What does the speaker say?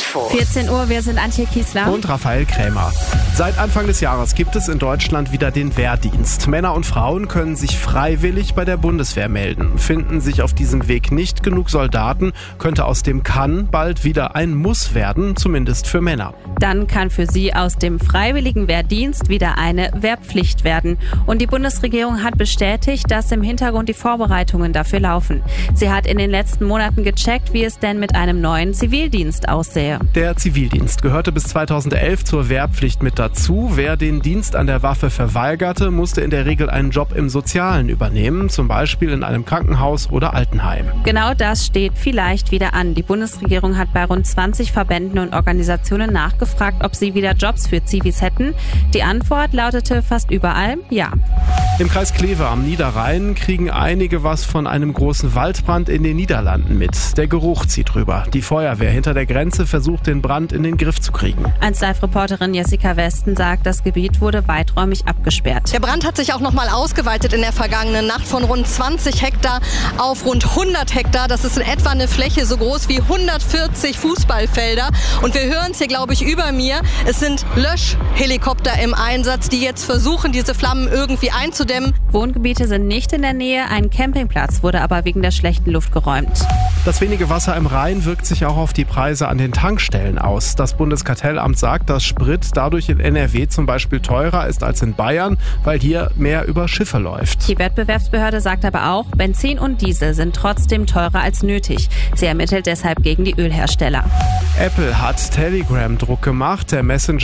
Info. 14 Uhr, wir sind Antje Kiesler und Raphael Krämer. Seit Anfang des Jahres gibt es in Deutschland wieder den Wehrdienst. Männer und Frauen können sich freiwillig bei der Bundeswehr melden. Finden sich auf diesem Weg nicht genug Soldaten, könnte aus dem Kann bald wieder ein Muss werden, zumindest für Männer. Dann kann für sie aus dem freiwilligen Wehrdienst wieder eine Wehrpflicht werden. Und die Bundesregierung hat bestätigt, dass im Hintergrund die Vorbereitungen dafür laufen. Sie hat in den letzten Monaten gecheckt, wie es denn mit einem neuen Zivildienst aussähe. Der Zivildienst gehörte bis 2011 zur Wehrpflicht mit dazu. Wer den Dienst an der Waffe verweigerte, musste in der Regel einen Job im Sozialen übernehmen, zum Beispiel in einem Krankenhaus oder Altenheim. Genau das steht vielleicht wieder an. Die Bundesregierung hat bei rund 20 Verbänden und Organisationen nachgefragt, ob sie wieder Jobs für Zivis hätten. Die Antwort lautete fast überall ja. Im Kreis Kleve am Niederrhein kriegen einige was von einem großen Waldbrand in den Niederlanden mit. Der Geruch zieht rüber. Die Feuerwehr hinter der Grenze versucht, den Brand in den Griff zu kriegen. 1Live-Reporterin Jessica Westen sagt, das Gebiet wurde weiträumig abgesperrt. Der Brand hat sich auch nochmal ausgeweitet in der vergangenen Nacht von rund 20 Hektar auf rund 100 Hektar. Das ist in etwa eine Fläche so groß wie 140 Fußballfelder. Und wir hören es hier, glaube ich, über mir. Es sind Löschhelikopter im Einsatz, die jetzt versuchen, diese Flammen irgendwie einzudämmen. Wohngebiete sind nicht in der Nähe. Ein Campingplatz wurde aber wegen der schlechten Luft geräumt. Das wenige Wasser im Rhein wirkt sich auch auf die Preise an den Tankstellen aus. Das Bundeskartellamt sagt, dass Sprit dadurch in NRW zum Beispiel teurer ist als in Bayern, weil hier mehr über Schiffe läuft. Die Wettbewerbsbehörde sagt aber auch, Benzin und Diesel sind trotzdem teurer als nötig. Sie ermittelt deshalb gegen die Ölhersteller. Apple hat Telegram Druck gemacht. Der Messenger